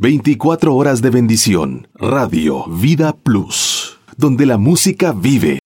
24 horas de bendición. Radio Vida Plus, donde la música vive.